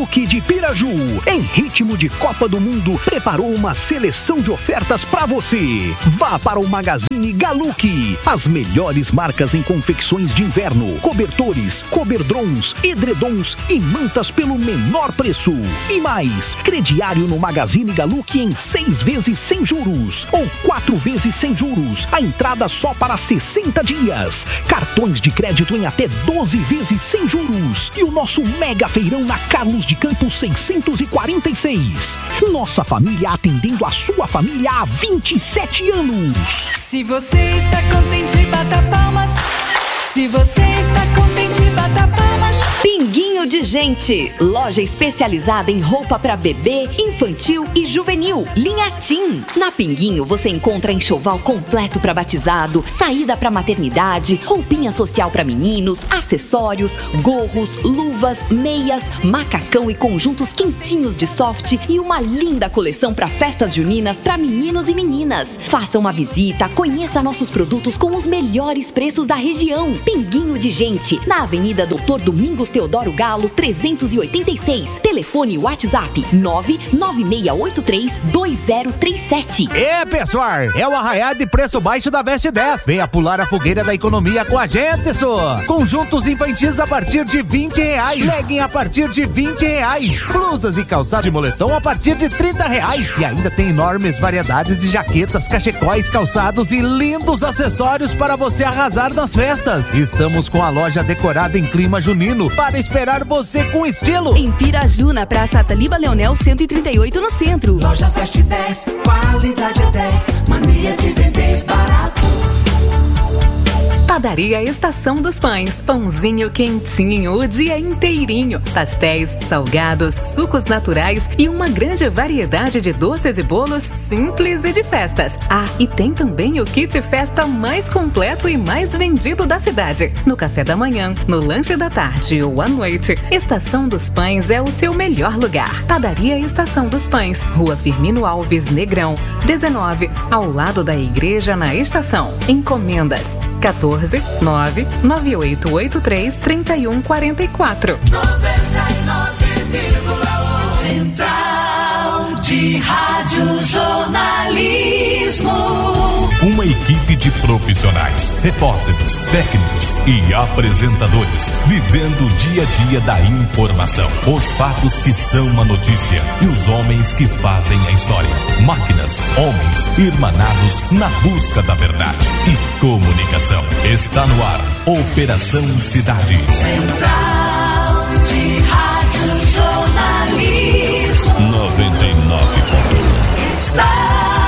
Galuque de Piraju, em ritmo de Copa do Mundo, preparou uma seleção de ofertas para você. Vá para o Magazine Galuque. As melhores marcas em confecções de inverno, cobertores, coberdrons, edredons e mantas pelo menor preço. E mais, crediário no Magazine Galuque em 6 vezes sem juros ou 4 vezes sem juros. A entrada só para 60 dias. Cartões de crédito em até 12 vezes sem juros. E o nosso mega feirão na Carlos de Campos 646. Nossa família atendendo a sua família há 27 anos. Se você está contente, bata palmas. Se você está contente, bata palmas. Pinguinho de Gente, loja especializada em roupa para bebê, infantil e juvenil, linha Tim. Na Pinguinho você encontra enxoval completo para batizado, saída para maternidade, roupinha social para meninos, acessórios, gorros, luvas, meias, macacão e conjuntos quentinhos de soft e uma linda coleção para festas juninas para meninos e meninas. Faça uma visita, conheça nossos produtos com os melhores preços da região. Pinguinho de Gente, na Avenida Doutor Domingos Teodoro Galo, 386. Telefone WhatsApp 996832037. Pessoal, é o arraiado de preço baixo da Veste 10. Venha pular a fogueira da economia com a gente, só. Conjuntos infantis a partir de R$20. Legging a partir de R$20. Blusas e calçados de moletom a partir de R$30. E ainda tem enormes variedades de jaquetas, cachecóis, calçados e lindos acessórios para você arrasar nas festas. Estamos com a loja decorada em clima junino para esperar você com estilo. Em Piraju, na Praça Ataliba Leonel 138 no centro. Lojas Veste 10, qualidade é 10, mania de vender barato. Padaria Estação dos Pães, pãozinho quentinho o dia inteirinho, pastéis, salgados, sucos naturais e uma grande variedade de doces e bolos simples e de festas. Ah, e tem também o kit festa mais completo e mais vendido da cidade. No café da manhã, no lanche da tarde ou à noite, Estação dos Pães é o seu melhor lugar. Padaria Estação dos Pães, Rua Firmino Alves Negrão, 19, ao lado da igreja na estação. Encomendas 14-99883-3144. 99,1 Central de Rádio Jornalismo. Uma equipe de profissionais, repórteres, técnicos e apresentadores, vivendo o dia a dia da informação. Os fatos que são uma notícia e os homens que fazem a história. Máquinas, homens, irmanados na busca da verdade e comunicação. Está no ar, Operação Cidade. Central de Rádio Jornalismo. 99.1 Está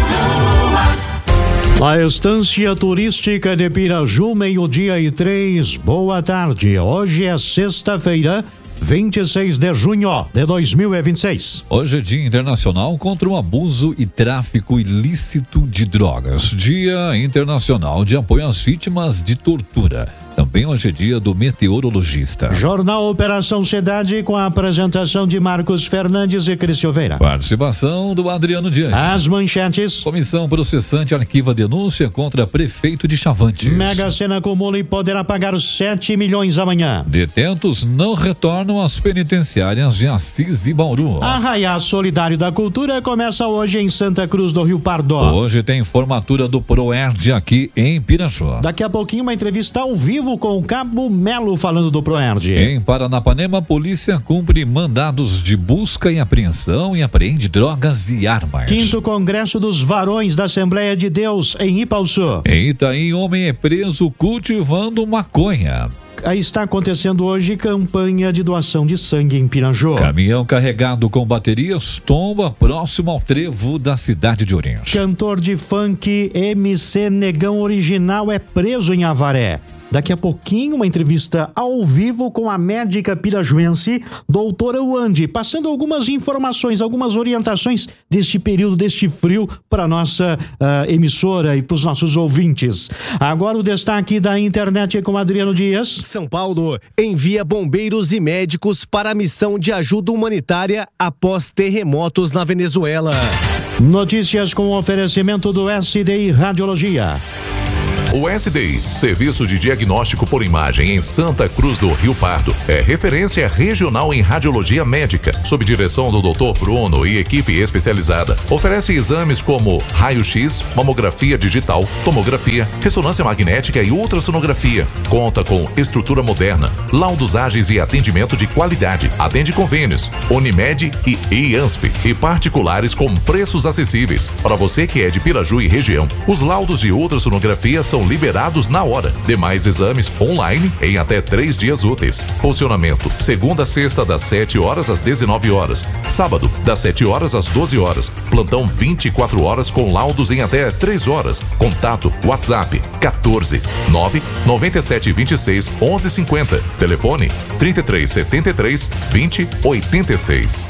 a Estância Turística de Piraju, 12:03. Boa tarde. Hoje é sexta-feira, 26 de junho de 2026. Hoje é Dia Internacional contra o Abuso e Tráfico Ilícito de Drogas. Dia Internacional de Apoio às Vítimas de Tortura. Também hoje é dia do meteorologista. Jornal Operação Cidade com a apresentação de Marcos Fernandes e Cris Silveira. Participação do Adriano Dias. As manchetes. Comissão processante arquiva denúncia contra prefeito de Chavantes. Mega Sena acumula e poderá pagar 7 milhões amanhã. Detentos não retornam às penitenciárias de Assis e Bauru. Arraiá Solidário da Cultura começa hoje em Santa Cruz do Rio Pardo. Hoje tem formatura do Proerd aqui em Piraju. Daqui a pouquinho uma entrevista ao vivo com o Cabo Melo falando do Proerd. Em Paranapanema, a polícia cumpre mandados de busca e apreensão e apreende drogas e armas. 5º Congresso dos Varões da Assembleia de Deus em Ipaussu. Em Itaim, homem é preso cultivando maconha. Está acontecendo hoje campanha de doação de sangue em Piraju. Caminhão carregado com baterias tomba próximo ao trevo da cidade de Ourinhos. Cantor de funk MC Negão Original é preso em Avaré. Daqui a pouquinho, uma entrevista ao vivo com a médica pirajuense, doutora Wandi, passando algumas informações, algumas orientações deste período, deste frio, para a nossa emissora e para os nossos ouvintes. Agora o destaque da internet é com Adriano Dias. São Paulo envia bombeiros e médicos para a missão de ajuda humanitária após terremotos na Venezuela. Notícias com oferecimento do SDI Radiologia. O SDI, Serviço de Diagnóstico por Imagem em Santa Cruz do Rio Pardo, é referência regional em radiologia médica, sob direção do Dr. Bruno e equipe especializada. Oferece exames como raio-x, mamografia digital, tomografia, ressonância magnética e ultrassonografia. Conta com estrutura moderna, laudos ágeis e atendimento de qualidade. Atende convênios, Unimed e IANSP e particulares com preços acessíveis. Para você que é de Piraju e região, os laudos de ultrassonografia são liberados na hora. Demais exames online em até 3 dias úteis. Funcionamento segunda a sexta das 7 horas às 19 horas. Sábado das 7 horas às 12 horas. Plantão 24 horas com laudos em até 3 horas. Contato WhatsApp 14 9 97 26 11 50. Telefone 33 73 20 86.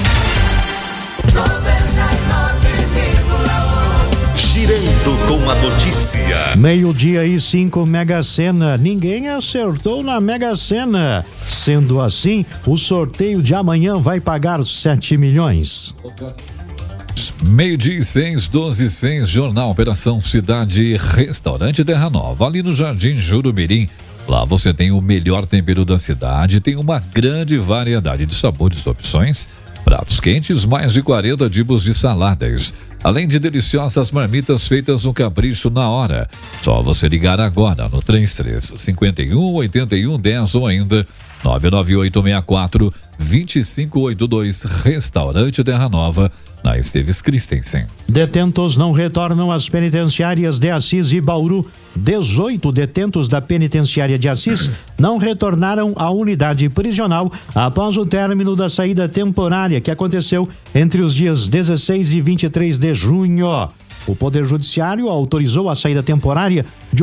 Girando com a notícia. 12h05 Mega Sena. Ninguém acertou na Mega Sena. Sendo assim, o sorteio de amanhã vai pagar 7 milhões. 12h06, 12h06, Jornal Operação Cidade Restaurante Terra Nova, ali no Jardim Jurumirim. Lá você tem o melhor tempero da cidade, tem uma grande variedade de sabores e opções, pratos quentes, mais de 40 tipos de saladas, além de deliciosas marmitas feitas no capricho na hora. Só você ligar agora no 33 51 81 10 ou ainda 99864 2582, Restaurante Terra Nova, na Esteves Christensen. Detentos não retornam às penitenciárias de Assis e Bauru. 18 detentos da penitenciária de Assis não retornaram à unidade prisional após o término da saída temporária que aconteceu entre os dias 16 e 23 de junho. O Poder Judiciário autorizou a saída temporária de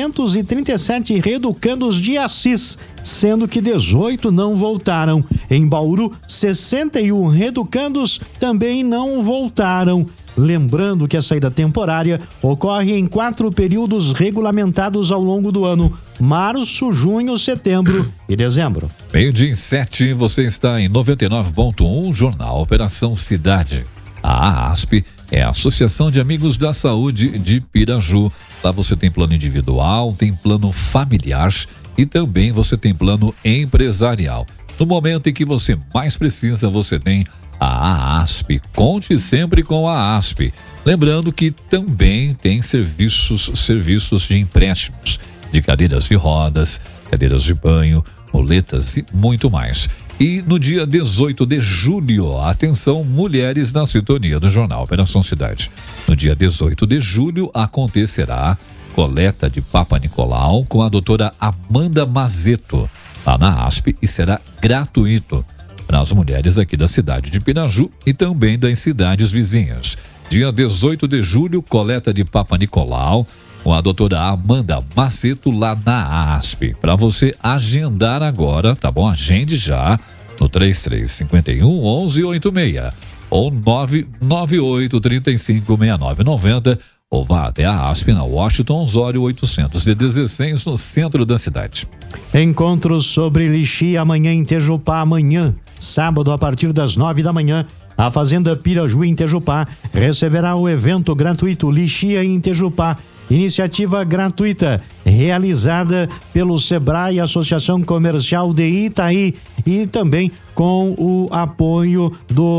837 reeducandos de Assis, sendo que 18 não voltaram. Em Bauru, 61 reeducandos também não voltaram. Lembrando que a saída temporária ocorre em 4 períodos regulamentados ao longo do ano: março, junho, setembro e dezembro. 12h07, você está em 99.1, Jornal Operação Cidade. A AASP é a Associação de Amigos da Saúde de Piraju. Lá você tem plano individual, tem plano familiar e também você tem plano empresarial. No momento em que você mais precisa, você tem a AASP. Conte sempre com a AASP. Lembrando que também tem serviços de empréstimos de cadeiras de rodas, cadeiras de banho, muletas e muito mais. E no dia 18 de julho, atenção, mulheres na sintonia do Jornal Operação Cidade. No dia 18 de julho acontecerá coleta de Papa Nicolau com a doutora Amanda Mazeto, lá na ASP, e será gratuito para as mulheres aqui da cidade de Piraju e também das cidades vizinhas. Dia 18 de julho, coleta de Papa Nicolau com a doutora Amanda Maceto lá na ASP. Para você agendar agora, tá bom? Agende já no 3351 1186 ou 998 35 6990 ou vá até a ASP na Washington Osório 816, no centro da cidade. Encontros sobre lixia amanhã em Tejupá. Amanhã, sábado, a partir das 9 da manhã, a Fazenda Piraju em Tejupá receberá o evento gratuito Lixia em Tejupá. Iniciativa gratuita realizada pelo Sebrae, Associação Comercial de Itaí, e também com o apoio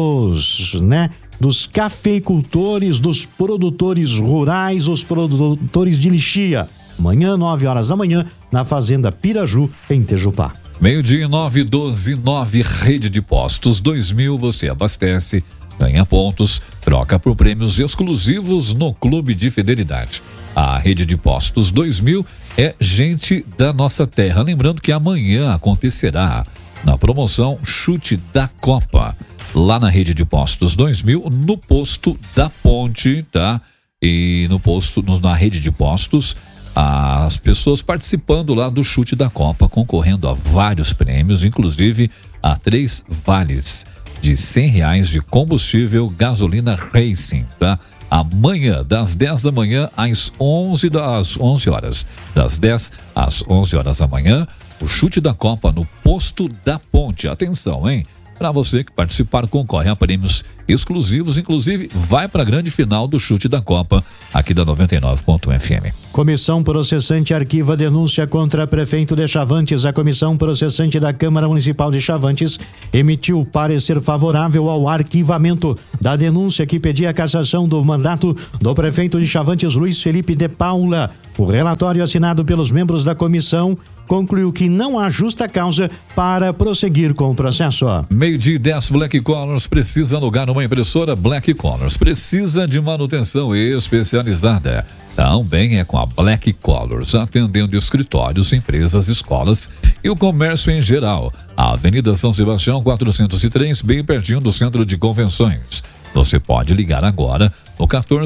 dos cafeicultores, dos produtores rurais, os produtores de lixia. Amanhã, 9 horas da manhã, na Fazenda Piraju, em Tejupá. 12h09, 12h09, Rede de Postos 2000, você abastece, ganha pontos, troca por prêmios exclusivos no Clube de Fidelidade. A Rede de Postos 2000 é gente da nossa terra. Lembrando que amanhã acontecerá na promoção Chute da Copa, lá na Rede de Postos 2000, no posto da Ponte, tá? E na Rede de Postos, as pessoas participando lá do Chute da Copa, concorrendo a vários prêmios, inclusive a 3 vales de R$100 de combustível gasolina Racing, tá? Amanhã, das 10 da manhã às 11 horas. Das 10 às 11 horas da manhã, o Chute da Copa no posto da Ponte. Atenção, hein? Para você que participar, concorre a prêmios exclusivos, inclusive vai para a grande final do chute da Copa, aqui da 99.1 FM. Comissão processante arquiva denúncia contra prefeito de Chavantes. A comissão processante da Câmara Municipal de Chavantes emitiu parecer favorável ao arquivamento da denúncia que pedia a cassação do mandato do prefeito de Chavantes, Luiz Felipe de Paula. O relatório assinado pelos membros da comissão concluiu que não há justa causa para prosseguir com o processo. 12:10, Black Colors precisa alugar uma impressora. Black Colors precisa de manutenção especializada. Também é com a Black Colors, atendendo escritórios, empresas, escolas e o comércio em geral. A Avenida São Sebastião 403, bem pertinho do Centro de Convenções. Você pode ligar agora no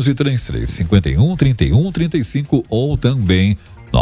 1433-51-31-35 ou também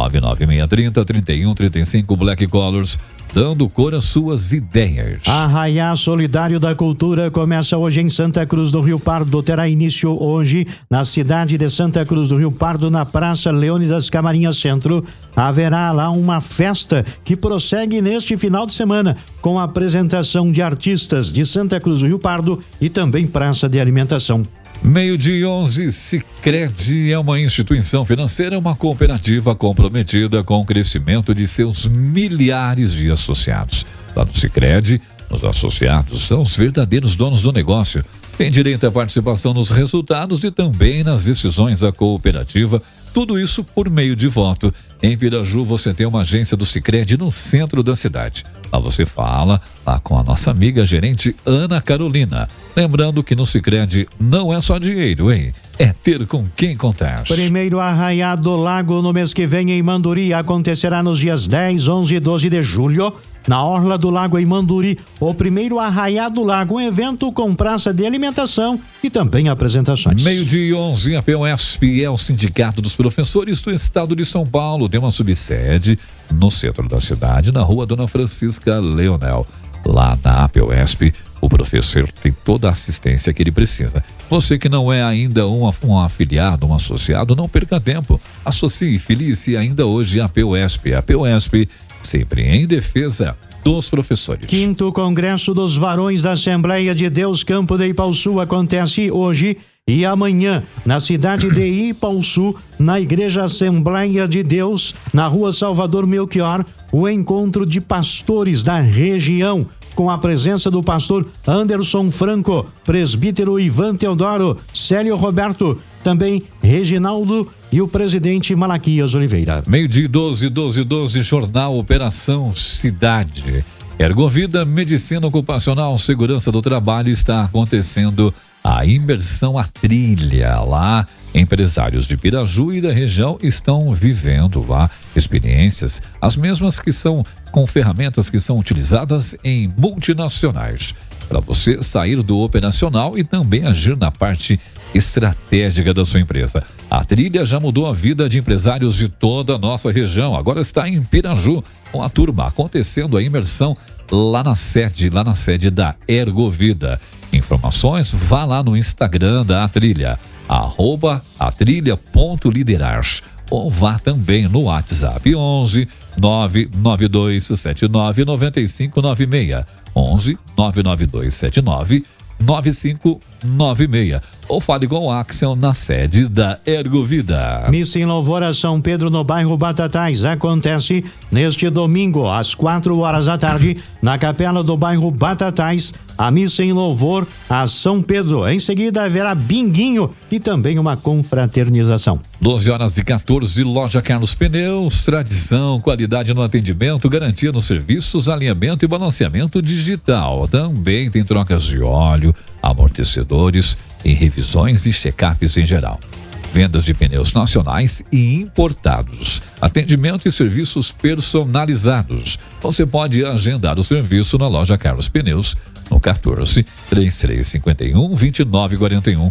99630-3135. Black Colors, dando cor às suas ideias. Arraiá Solidário da Cultura começa hoje em Santa Cruz do Rio Pardo. Terá início hoje na cidade de Santa Cruz do Rio Pardo, na Praça Leônidas Camarinha Centro. Haverá lá uma festa que prossegue neste final de semana com a apresentação de artistas de Santa Cruz do Rio Pardo e também praça de alimentação. 12:11, Sicredi é uma instituição financeira, uma cooperativa comprometida com o crescimento de seus milhares de associados. Lá no Sicredi, os associados são os verdadeiros donos do negócio. Tem direito à participação nos resultados e também nas decisões da cooperativa. Tudo isso por meio de voto. Em Piraju, você tem uma agência do Sicredi no centro da cidade. Lá você fala lá com a nossa amiga gerente Ana Carolina. Lembrando que no Sicredi não é só dinheiro, hein? É ter com quem contar. Primeiro Arraiá do Lago no mês que vem em Manduri acontecerá nos dias 10, 11 e 12 de julho. Na Orla do Lago em Manduri, o primeiro Arraiá do Lago, um evento com praça de alimentação e também apresentações. 12:11, a PUESP é o Sindicato dos Professores do Estado de São Paulo. Tem uma subsede no centro da cidade, na rua Dona Francisca Leonel. Lá na PUESP, o professor tem toda a assistência que ele precisa. Você que não é ainda um afiliado, um associado, não perca tempo. Associe, filie-se ainda hoje à PUESP. A PUESP sempre em defesa dos professores. 5º Congresso dos Varões da Assembleia de Deus Campo de Ipaussu acontece hoje e amanhã na cidade de Ipaussu, na Igreja Assembleia de Deus, na Rua Salvador Melchior, o encontro de pastores da região, com a presença do pastor Anderson Franco, presbítero Ivan Teodoro, Célio Roberto, também Reginaldo e o presidente Malaquias Oliveira. 12:12, Jornal Operação Cidade. Ergovida, Medicina Ocupacional, Segurança do Trabalho, está acontecendo a imersão à trilha lá. Empresários de Piraju e da região estão vivendo lá experiências, as mesmas que são com ferramentas que são utilizadas em multinacionais, para você sair do operacional e também agir na parte estratégica da sua empresa. A trilha já mudou a vida de empresários de toda a nossa região. Agora está em Piraju, com a turma acontecendo a imersão lá na sede da Ergovida. Informações, vá lá no Instagram da Atrilha, @atrilha.liderar, ou vá também no WhatsApp 11 99279 9596, 11 99279 9596, ou fale com o Axel na sede da Ergovida. Missa em louvor a São Pedro no bairro Batatais acontece neste domingo às 4h na capela do bairro Batatais. A missa em louvor a São Pedro. Em seguida haverá binguinho e também uma confraternização. 12h14, Loja Carlos Pneus, tradição, qualidade no atendimento, garantia nos serviços, alinhamento e balanceamento digital. Também tem trocas de óleo, amortecedores e revisões e check-ups em geral. Vendas de pneus nacionais e importados. Atendimento e serviços personalizados. Você pode agendar o serviço na Loja Carlos Pneus no 14-3351-2941,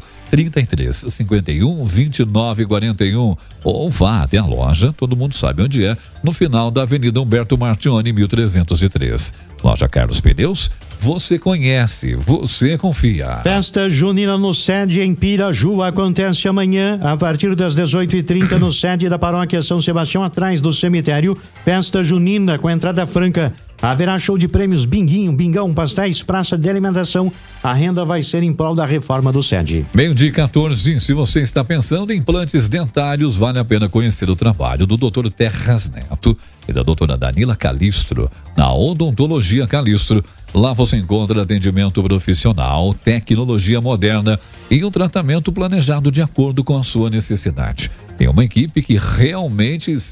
3351-2941, ou vá até a loja, todo mundo sabe onde é, no final da Avenida Humberto Martioni, 1303. Loja Carlos Pneus, você conhece, você confia. Festa junina no sede em Piraju acontece amanhã a partir das 18h30 no sede da Paróquia São Sebastião, atrás do cemitério. Festa junina com entrada franca Haverá show de prêmios Binguinho, Bingão, pastéis, praça de alimentação. A renda vai ser em prol da reforma do SED. 12h14. Se você está pensando em implantes dentários, vale a pena conhecer o trabalho do Dr. Terras Neto e da doutora Danila Calistro, na Odontologia Calistro. Lá você encontra atendimento profissional, tecnologia moderna e um tratamento planejado de acordo com a sua necessidade. Tem uma equipe que realmente